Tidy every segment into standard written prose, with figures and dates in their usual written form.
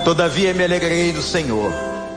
Todavia me alegrarei do Senhor.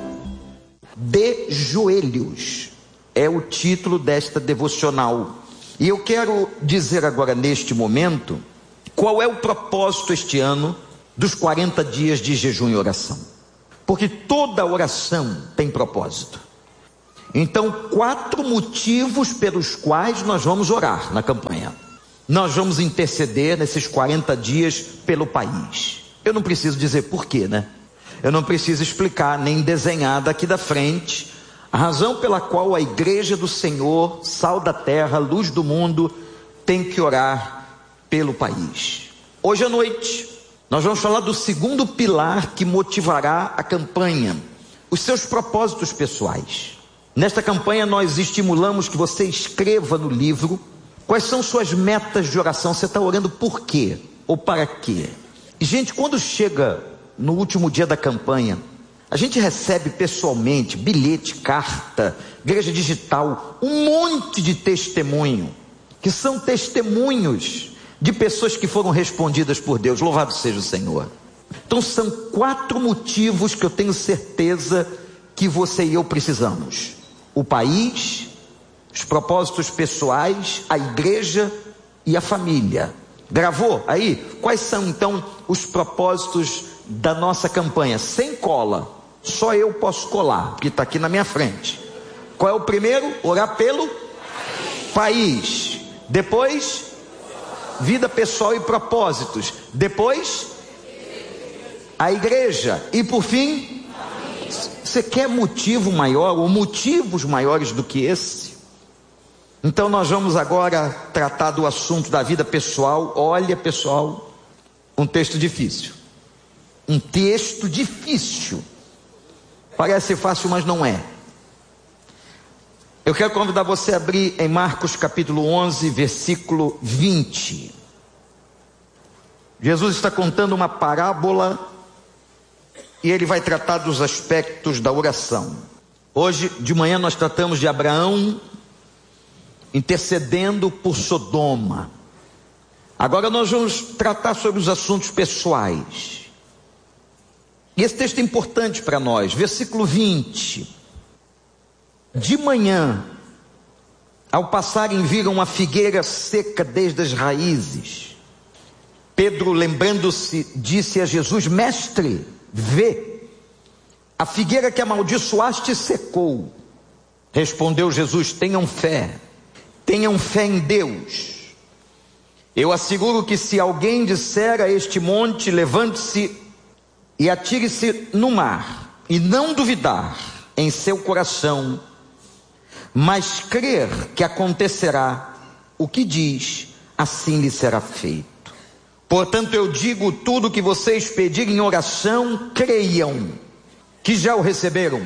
De joelhos é o título desta devocional. E eu quero dizer agora neste momento qual é o propósito este ano dos 40 dias de jejum e oração. Porque toda oração tem propósito. Então, 4 motivos pelos quais nós vamos orar na campanha. Nós vamos interceder nesses 40 dias pelo país. Eu não preciso dizer porquê, né? Eu não preciso explicar nem desenhar daqui da frente a razão pela qual a igreja do Senhor, sal da terra, luz do mundo, tem que orar pelo país. Hoje à noite, nós vamos falar do segundo pilar que motivará a campanha, os seus propósitos pessoais. Nesta campanha nós estimulamos que você escreva no livro quais são suas metas de oração. Você está orando por quê? Ou para quê? E gente, quando chega no último dia da campanha, a gente recebe pessoalmente bilhete, carta, igreja digital, um monte de testemunho, que são testemunhos de pessoas que foram respondidas por Deus. Louvado seja o Senhor. Então são 4 motivos que eu tenho certeza que você e eu precisamos: o país, os propósitos pessoais, a igreja e a família. Gravou aí? Quais são então os propósitos da nossa campanha? Sem cola, só eu posso colar, porque está aqui na minha frente. Qual é o primeiro? Orar pelo país. Depois, vida pessoal e propósitos. Depois, a igreja. E por fim, você quer motivo maior ou motivos maiores do que esse? Então nós vamos agora tratar do assunto da vida pessoal. Olha, pessoal, um texto difícil. Um texto difícil. Parece fácil, mas não é. Eu quero convidar você a abrir em Marcos capítulo 11, versículo 20. Jesus está contando uma parábola e ele vai tratar dos aspectos da oração. Hoje de manhã nós tratamos de Abraão intercedendo por Sodoma. Agora nós vamos tratar sobre os assuntos pessoais. E esse texto é importante para nós. Versículo 20. De manhã, ao passarem, viram uma figueira seca desde as raízes. Pedro, lembrando-se, disse a Jesus: Mestre, vê, a figueira que amaldiçoaste secou. Respondeu Jesus: tenham fé em Deus. Eu asseguro que se alguém disser a este monte, levante-se e atire-se no mar, e não duvidar em seu coração, mas crer que acontecerá o que diz, assim lhe será feito. Portanto eu digo, tudo o que vocês pedirem em oração, creiam que já o receberam,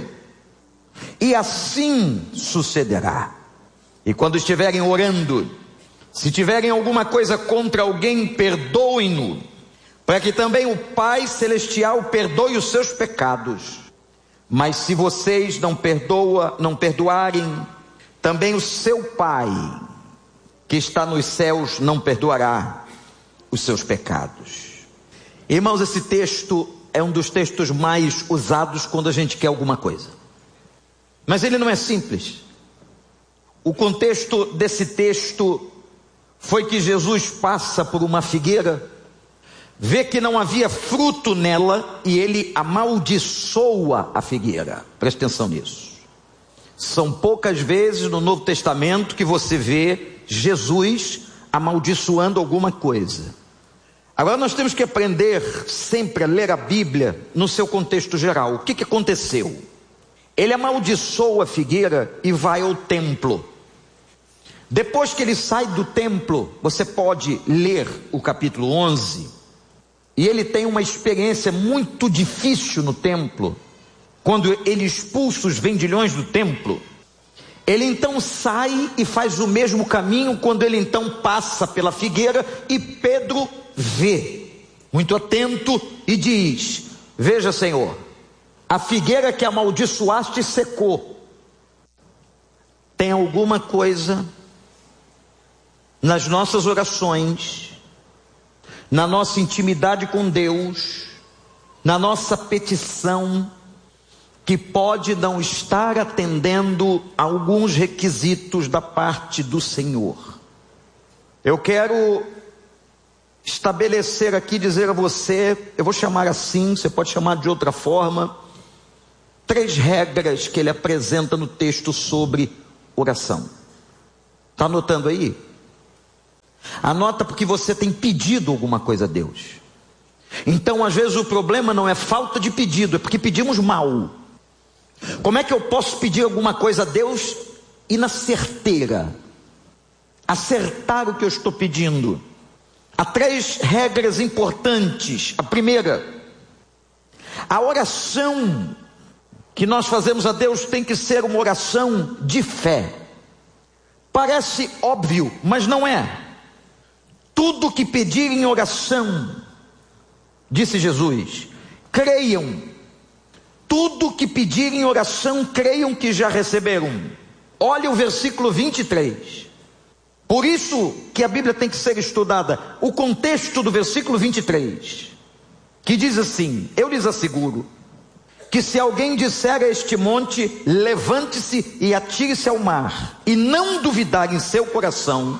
e assim sucederá. E quando estiverem orando, se tiverem alguma coisa contra alguém, perdoem-no, para que também o Pai Celestial perdoe os seus pecados. Mas se vocês não perdoarem, também o seu Pai, que está nos céus, não perdoará os seus pecados. Irmãos, esse texto é um dos textos mais usados quando a gente quer alguma coisa. Mas ele não é simples. O contexto desse texto foi que Jesus passa por uma figueira, vê que não havia fruto nela e ele amaldiçoa a figueira. Preste atenção nisso. São poucas vezes no Novo Testamento que você vê Jesus amaldiçoando alguma coisa. Agora nós temos que aprender sempre a ler a Bíblia no seu contexto geral. O que aconteceu? Ele amaldiçoa a figueira e vai ao templo. Depois que ele sai do templo, você pode ler o capítulo 11, e ele tem uma experiência muito difícil no templo. Quando ele expulsa os vendilhões do templo, ele então sai e faz o mesmo caminho, quando ele então passa pela figueira, e Pedro vê, muito atento, e diz: veja, Senhor, a figueira que amaldiçoaste secou. Tem alguma coisa nas nossas orações, na nossa intimidade com Deus, na nossa petição, que pode não estar atendendo a alguns requisitos da parte do Senhor. Eu quero estabelecer aqui, dizer a você, eu vou chamar assim, você pode chamar de outra forma, 3 regras que ele apresenta no texto sobre oração. Está anotando aí? Anota, porque você tem pedido alguma coisa a Deus. Então às vezes o problema não é falta de pedido, é porque pedimos mal. Como é que eu posso pedir alguma coisa a Deus e na certeira acertar o que eu estou pedindo? Há 3 regras importantes. A primeira, a oração que nós fazemos a Deus tem que ser uma oração de fé. Parece óbvio, mas não é. Tudo que pedirem em oração, disse Jesus, creiam. Tudo que pedirem em oração, creiam que já receberam. Olha o versículo 23. Por isso que a Bíblia tem que ser estudada. O contexto do versículo 23, que diz assim: eu lhes asseguro que se alguém disser a este monte, levante-se e atire-se ao mar, e não duvidar em seu coração,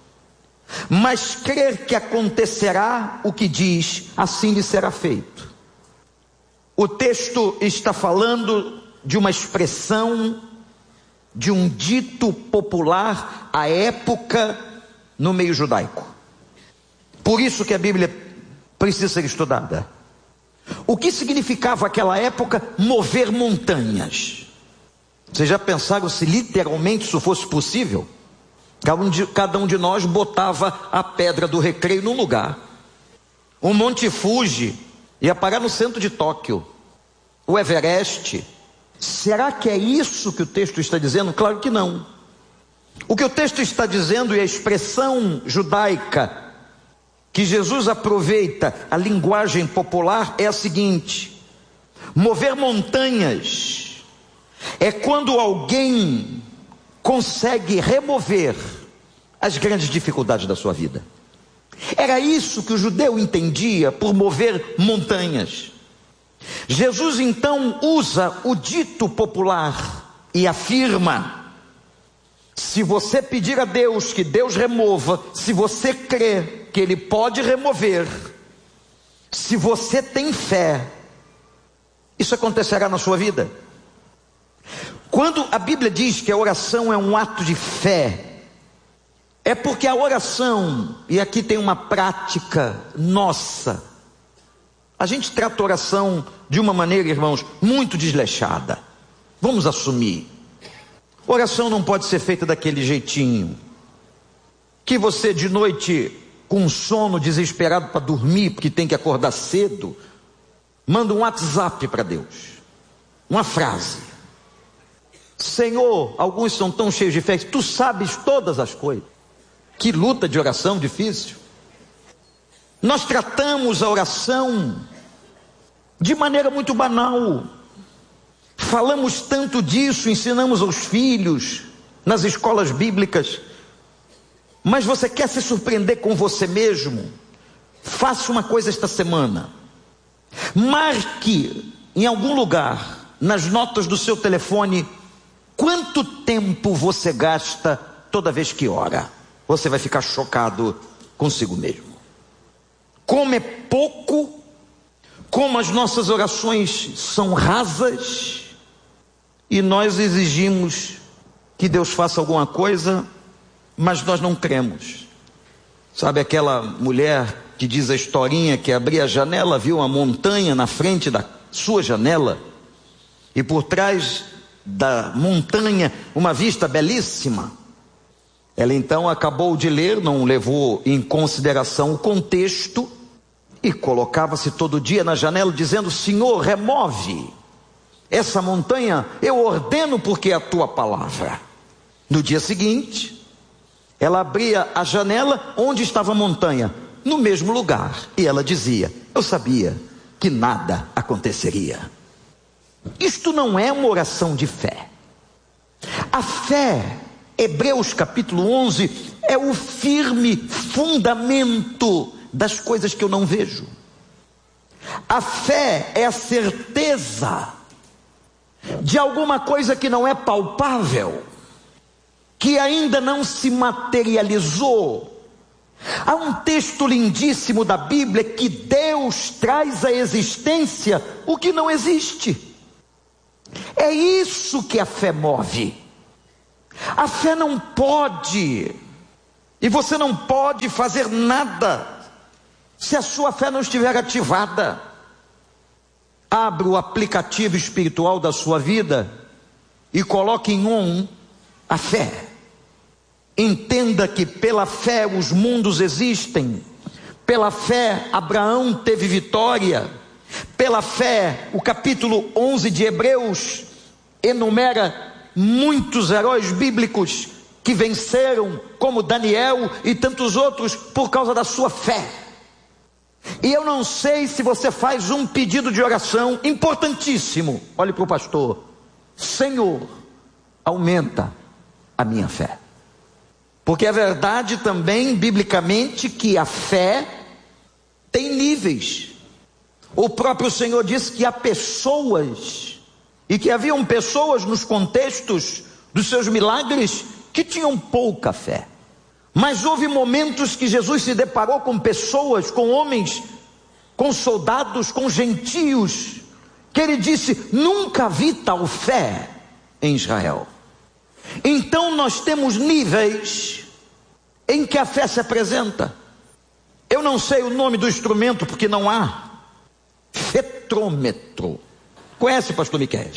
mas crer que acontecerá o que diz, assim lhe será feito. O texto está falando de uma expressão, de um dito popular à época no meio judaico. Por isso que a Bíblia precisa ser estudada. O que significava aquela época mover montanhas? Vocês já pensaram se literalmente isso fosse possível? Cada um de nós botava a pedra do Recreio num lugar. O Monte Fuji ia parar no centro de Tóquio. O Everest. Será que é isso que o texto está dizendo? Claro que não. O que o texto está dizendo, e a expressão judaica que Jesus aproveita, a linguagem popular, é a seguinte: mover montanhas é quando alguém consegue remover as grandes dificuldades da sua vida. Era isso que o judeu entendia por mover montanhas. Jesus então usa o dito popular e afirma: se você pedir a Deus que Deus remova, se você crê que Ele pode remover, se você tem fé, isso acontecerá na sua vida. Quando a Bíblia diz que a oração é um ato de fé, é porque a oração, e aqui tem uma prática nossa, a gente trata a oração de uma maneira, irmãos, muito desleixada. Vamos assumir. Oração não pode ser feita daquele jeitinho que você de noite, com sono, desesperado para dormir, porque tem que acordar cedo, manda um WhatsApp para Deus, uma frase: Senhor, alguns são tão cheios de fé, tu sabes todas as coisas. Que luta de oração difícil. Nós tratamos a oração de maneira muito banal. Falamos tanto disso, ensinamos aos filhos nas escolas bíblicas. Mas você quer se surpreender com você mesmo? Faça uma coisa esta semana. Marque em algum lugar, nas notas do seu telefone, quanto tempo você gasta toda vez que ora. Você vai ficar chocado consigo mesmo. Como é pouco, como as nossas orações são rasas, e nós exigimos que Deus faça alguma coisa, mas nós não cremos. Sabe aquela mulher que diz a historinha que abria a janela, viu uma montanha na frente da sua janela, e por trás da montanha uma vista belíssima? Ela então acabou de ler, não levou em consideração o contexto, e colocava-se todo dia na janela dizendo: Senhor, remove essa montanha, eu ordeno, porque é a tua palavra. No dia seguinte, ela abria a janela, onde estava a montanha? No mesmo lugar, e ela dizia: eu sabia que nada aconteceria. Isto não é uma oração de fé. A fé, Hebreus capítulo 11, é o firme fundamento das coisas que eu não vejo. A fé é a certeza de alguma coisa que não é palpável, que ainda não se materializou. Há um texto lindíssimo da Bíblia que Deus traz à existência o que não existe. É isso que a fé move. A fé não pode, e você não pode fazer nada se a sua fé não estiver ativada. Abra o aplicativo espiritual da sua vida e coloque em on a fé. Entenda que pela fé os mundos existem, pela fé Abraão teve vitória, pela fé o capítulo 11 de Hebreus enumera muitos heróis bíblicos que venceram, como Daniel e tantos outros, por causa da sua fé. E eu não sei se você faz um pedido de oração importantíssimo. Olhe para o pastor: Senhor, aumenta a minha fé. Porque é verdade também, biblicamente, que a fé tem níveis. O próprio Senhor disse que há pessoas, e que haviam pessoas nos contextos dos seus milagres, que tinham pouca fé. Mas houve momentos que Jesus se deparou com pessoas, com homens, com soldados, com gentios, que ele disse: nunca vi tal fé em Israel. Então nós temos níveis em que a fé se apresenta. Eu não sei o nome do instrumento porque não há. Fetrômetro. Conhece, pastor Miquel?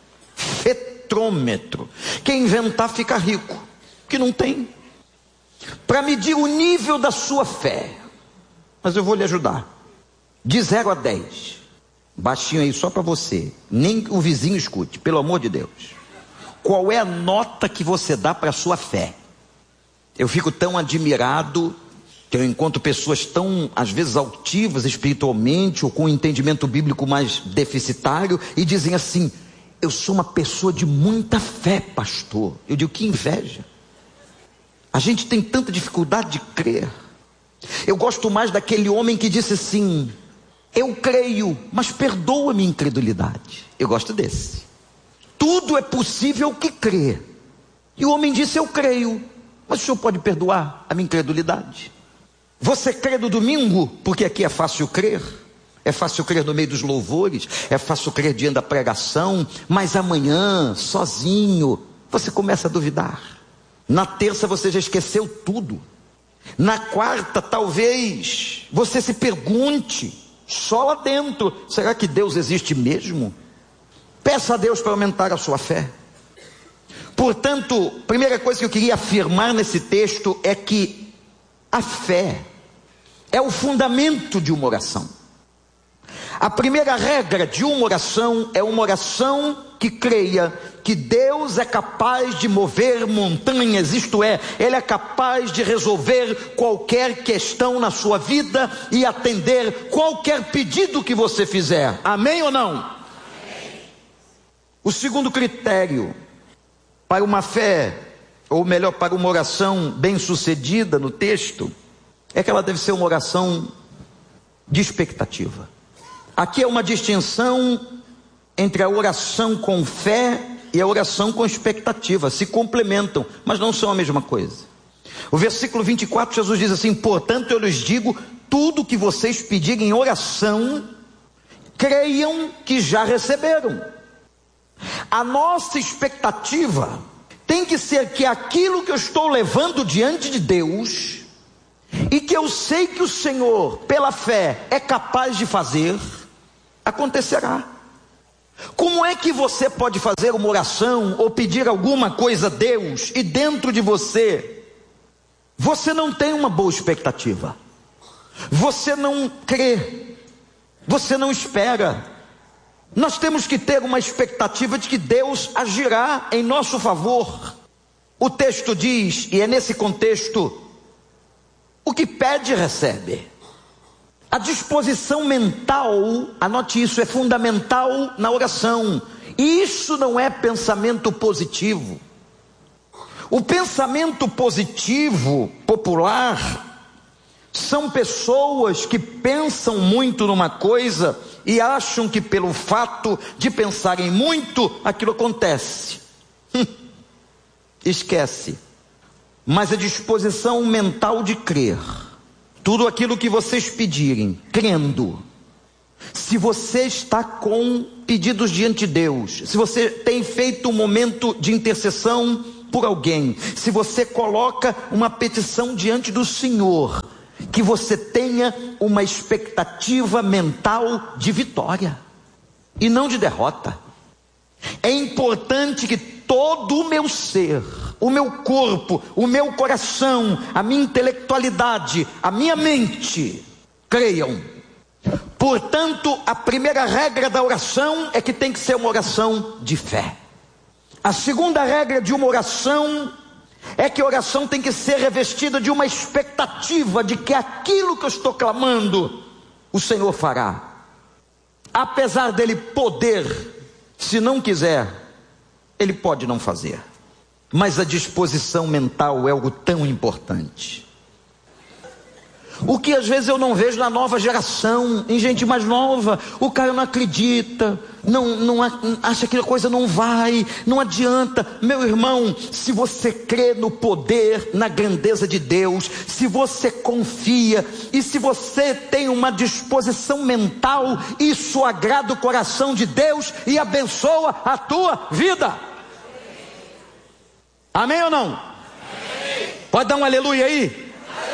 Fetrômetro. Quem inventar fica rico, que não tem. Para medir o nível da sua fé. Mas eu vou lhe ajudar. De 0 a 10. Baixinho aí só para você. Nem o vizinho escute, pelo amor de Deus. Qual é a nota que você dá para a sua fé? Eu fico tão admirado que eu encontro pessoas tão, às vezes, altivas espiritualmente, ou com um entendimento bíblico mais deficitário, e dizem assim: eu sou uma pessoa de muita fé, pastor. Eu digo: que inveja. A gente tem tanta dificuldade de crer. Eu gosto mais daquele homem que disse assim: eu creio, mas perdoa a minha incredulidade. Eu gosto desse. Tudo é possível que crê. E o homem disse: eu creio, mas o senhor pode perdoar a minha incredulidade? Você crê no domingo? Porque aqui é fácil crer. É fácil crer no meio dos louvores, é fácil crer diante da pregação. Mas amanhã, sozinho, você começa a duvidar. Na terça você já esqueceu tudo. Na quarta, talvez você se pergunte, só lá dentro: será que Deus existe mesmo? Peça a Deus para aumentar a sua fé. Portanto, primeira coisa que eu queria afirmar nesse texto é que a fé é o fundamento de uma oração. A primeira regra de uma oração é uma oração que creia que Deus é capaz de mover montanhas, isto é, Ele é capaz de resolver qualquer questão na sua vida e atender qualquer pedido que você fizer. Amém ou não? Amém. O segundo critério para uma fé, ou melhor, para uma oração bem sucedida no texto, é que ela deve ser uma oração de expectativa. Aqui é uma distinção entre a oração com fé e a oração com expectativa. Se complementam, mas não são a mesma coisa. O versículo 24, Jesus diz assim: portanto eu lhes digo, tudo que vocês pedirem em oração, creiam que já receberam. A nossa expectativa tem que ser que aquilo que eu estou levando diante de Deus, e que eu sei que o Senhor, pela fé, é capaz de fazer, acontecerá. Como é que você pode fazer uma oração ou pedir alguma coisa a Deus e dentro de você não tem uma boa expectativa, você não crê, você não espera? Nós temos que ter uma expectativa de que Deus agirá em nosso favor. O texto diz, e é nesse contexto: o que pede, recebe. A disposição mental, anote isso, é fundamental na oração. E isso não é pensamento positivo. O pensamento positivo, popular, São pessoas que pensam muito numa coisa e acham que pelo fato de pensarem muito, aquilo acontece. Esquece. Mas a disposição mental de crer, tudo aquilo que vocês pedirem, crendo. Se você está com pedidos diante de Deus, se você tem feito um momento de intercessão por alguém, se você coloca uma petição diante do Senhor, que você tenha uma expectativa mental de vitória e não de derrota. É importante que todo o meu ser, o meu corpo, o meu coração, a minha intelectualidade, a minha mente creiam. Portanto, a primeira regra da oração é que tem que ser uma oração de fé. A segunda regra de uma oração é que a oração tem que ser revestida de uma expectativa de que aquilo que eu estou clamando, o Senhor fará. Apesar dele poder, se não quiser, ele pode não fazer. Mas a disposição mental é algo tão importante. O que às vezes eu não vejo na nova geração, em gente mais nova, o cara não acredita, não acha que a coisa não vai, não adianta. Meu irmão, se você crê no poder, na grandeza de Deus, se você confia e se você tem uma disposição mental, isso agrada o coração de Deus e abençoa a tua vida. Amém ou não? Amém. Pode dar um aleluia aí?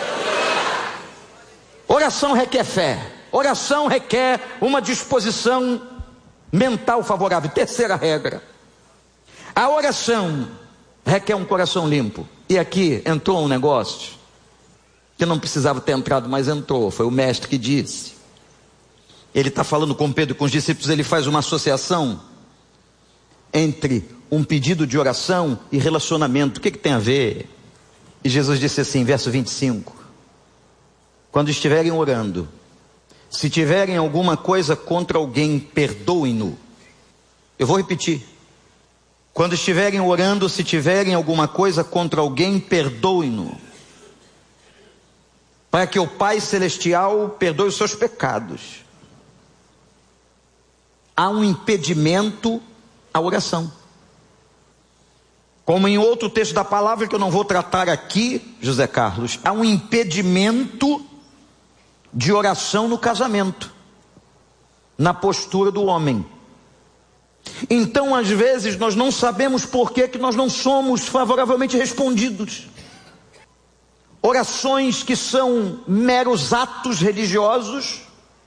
Oração requer fé, oração requer uma disposição mental favorável. Terceira regra, a oração requer um coração limpo. E aqui entrou um negócio que não precisava ter entrado, mas entrou. Foi o mestre que disse. Ele está falando com Pedro e com os discípulos, ele faz uma associação entre um pedido de oração e relacionamento. O que tem a ver? E Jesus disse assim, verso 25: quando estiverem orando, se tiverem alguma coisa contra alguém, perdoem-no. Eu vou repetir. Quando estiverem orando, se tiverem alguma coisa contra alguém, perdoem-no, para que o Pai Celestial perdoe os seus pecados. Há um impedimento à oração. Como em outro texto da palavra que eu não vou tratar aqui, José Carlos, há um impedimento de oração no casamento, na postura do homem. Então às vezes nós não sabemos por que nós não somos favoravelmente respondidos. Orações que são meros atos religiosos,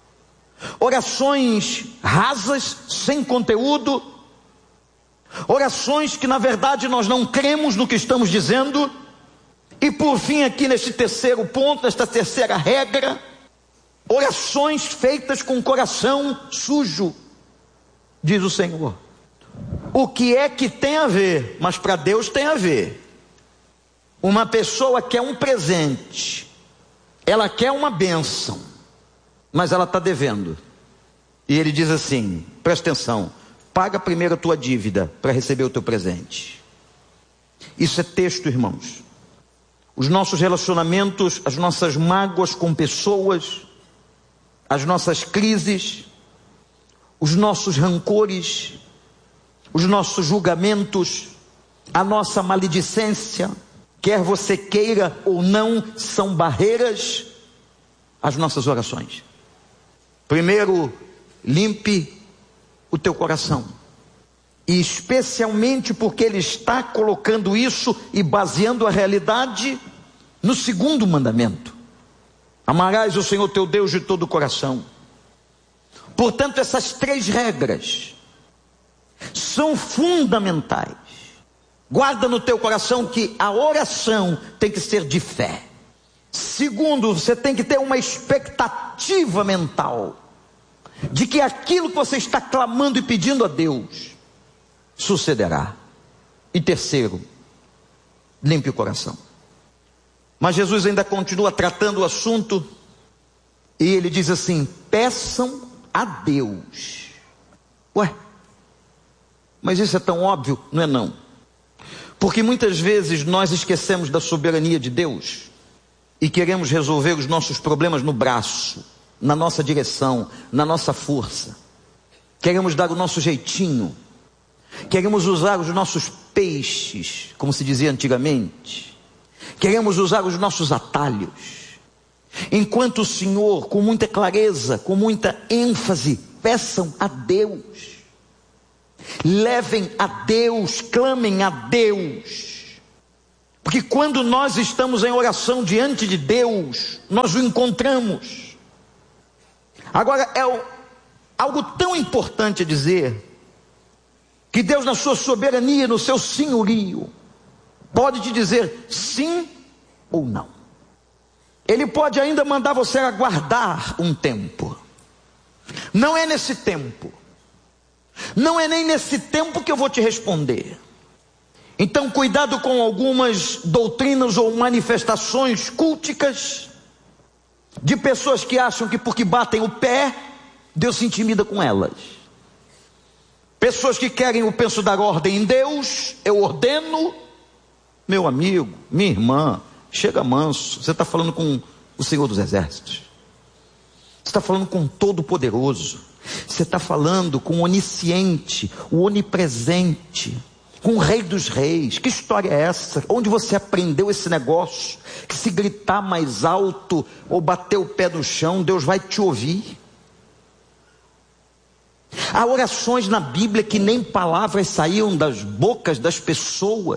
orações rasas, sem conteúdo, orações que na verdade nós não cremos no que estamos dizendo. E por fim, aqui neste terceiro ponto, nesta terceira regra, orações feitas com o coração sujo, diz o Senhor. O que é que tem a ver? Mas para Deus tem a ver. Uma pessoa quer um presente, ela quer uma bênção, mas ela está devendo. E ele diz assim, presta atenção, paga primeiro a tua dívida para receber o teu presente. Isso é texto, irmãos. Os nossos relacionamentos, as nossas mágoas com pessoas, as nossas crises, os nossos rancores, os nossos julgamentos, a nossa maledicência, quer você queira ou não, são barreiras às nossas orações. Primeiro, limpe o teu coração, e especialmente porque ele está colocando isso e baseando a realidade no segundo mandamento: amarás o Senhor teu Deus de todo o coração. Portanto, essas três regras são fundamentais. Guarda no teu coração que a oração tem que ser de fé. Segundo, você tem que ter uma expectativa mental de que aquilo que você está clamando e pedindo a Deus sucederá. E terceiro, limpe o coração. Mas Jesus ainda continua tratando o assunto e ele diz assim: peçam a Deus. Ué, mas isso é tão óbvio? Não é não. Porque muitas vezes nós esquecemos da soberania de Deus e queremos resolver os nossos problemas no braço, na nossa direção, na nossa força. Queremos dar o nosso jeitinho. Queremos usar os nossos peixes, como se dizia antigamente. Queremos usar os nossos atalhos. Enquanto o Senhor, com muita clareza, com muita ênfase, peçam a Deus. Levem a Deus, clamem a Deus. Porque quando nós estamos em oração diante de Deus, nós o encontramos. Agora, algo tão importante a dizer, que Deus, na sua soberania, no seu senhorio, pode te dizer sim ou não. Ele pode ainda mandar você aguardar um tempo. Não é nesse tempo. Não é nem nesse tempo que eu vou te responder. Então, cuidado com algumas doutrinas ou manifestações culticas de pessoas que acham que porque batem o pé, Deus se intimida com elas. Pessoas que querem, eu penso, dar ordem em Deus, eu ordeno. Meu amigo, minha irmã, chega manso. Você está falando com o Senhor dos Exércitos. Você está falando com o Todo-Poderoso. Você está falando com o Onisciente, o Onipresente, com o Rei dos Reis. Que história é essa? Onde você aprendeu esse negócio? Que se gritar mais alto ou bater o pé no chão, Deus vai te ouvir. Há orações na Bíblia que nem palavras saíam das bocas das pessoas.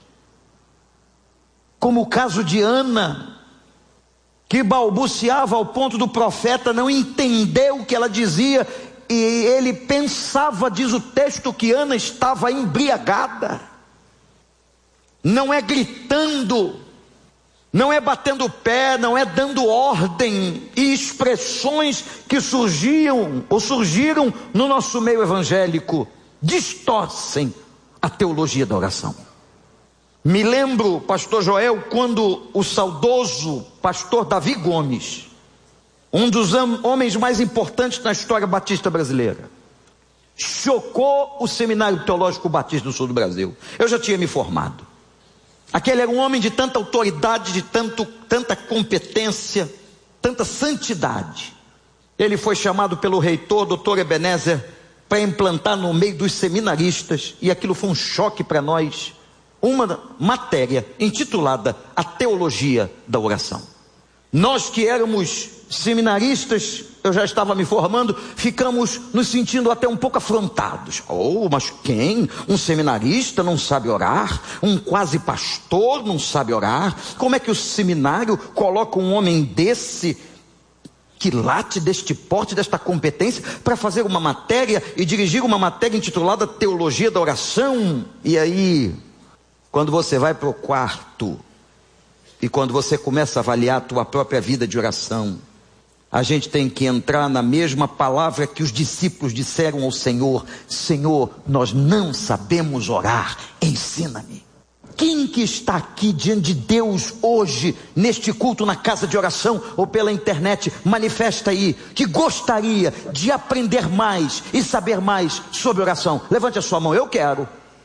Como o caso de Ana, que balbuciava ao ponto do profeta não entender o que ela dizia, e ele pensava, diz o texto, que Ana estava embriagada. Não é gritando, não é batendo o pé, não é dando ordem e expressões que surgiram no nosso meio evangélico, distorcem a teologia da oração. Me lembro, pastor Joel, quando o saudoso pastor Davi Gomes, um dos homens mais importantes na história batista brasileira, chocou o Seminário Teológico Batista do Sul do Brasil. Eu já tinha me formado. Aquele era um homem de tanta autoridade, de tanta competência, tanta santidade. Ele foi chamado pelo reitor, doutor Ebenezer, para implantar no meio dos seminaristas, e aquilo foi um choque para nós, uma matéria intitulada A Teologia da Oração. Nós que éramos seminaristas, eu já estava me formando, ficamos nos sentindo até um pouco afrontados. Mas quem? Um seminarista não sabe orar? Um quase pastor não sabe orar? Como é que o seminário coloca um homem desse, que late deste porte, desta competência, para fazer uma matéria e dirigir uma matéria intitulada Teologia da Oração? E aí, quando você vai para o quarto e quando você começa a avaliar a tua própria vida de oração, a gente tem que entrar na mesma palavra que os discípulos disseram ao Senhor: Senhor, nós não sabemos orar, ensina-me. Quem que está aqui diante de Deus hoje, neste culto na casa de oração ou pela internet, manifesta aí, que gostaria de aprender mais e saber mais sobre oração? Levante a sua mão. Eu quero,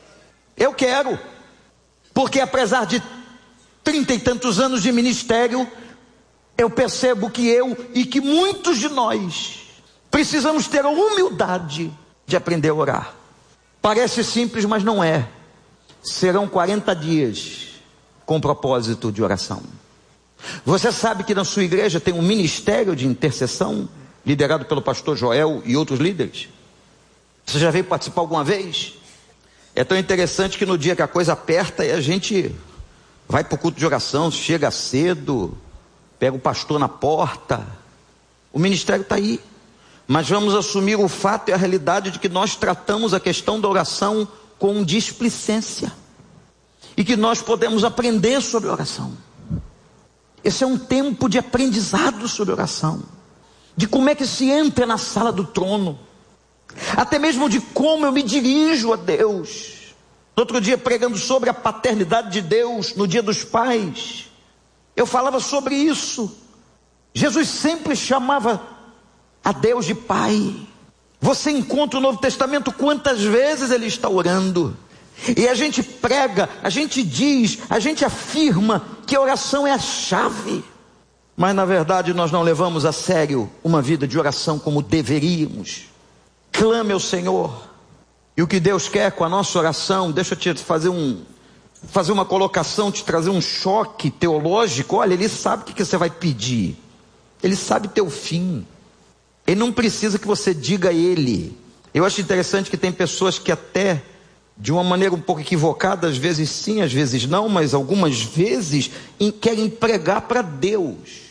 porque apesar de 30 e tantos anos de ministério, eu percebo que eu e que muitos de nós precisamos ter a humildade de aprender a orar. Parece simples, mas não é. Serão 40 dias com propósito de oração. Você sabe que na sua igreja tem um ministério de intercessão, liderado pelo pastor Joel e outros líderes? Você já veio participar alguma vez? É tão interessante que no dia que a coisa aperta e a gente vai para o culto de oração, chega cedo, pega o pastor na porta, o ministério está aí, mas vamos assumir o fato e a realidade de que nós tratamos a questão da oração com displicência, e que nós podemos aprender sobre oração. Esse é um tempo de aprendizado sobre oração, de como é que se entra na sala do trono, até mesmo de como eu me dirijo a Deus. No outro dia, pregando sobre a paternidade de Deus, no Dia dos Pais, eu falava sobre isso. Jesus sempre chamava a Deus de Pai. Você encontra o Novo Testamento quantas vezes ele está orando. E a gente prega, a gente diz, a gente afirma que a oração é a chave. mas na verdade nós não levamos a sério uma vida de oração como deveríamos. Clame ao Senhor. E o que Deus quer com a nossa oração, deixa eu te fazer uma colocação, te trazer um choque teológico. Olha, Ele sabe o que você vai pedir. Ele sabe teu fim. Ele não precisa que você diga a Ele. Eu acho interessante que tem pessoas que até, de uma maneira um pouco equivocada, às vezes sim, às vezes não, mas algumas vezes querem pregar para Deus.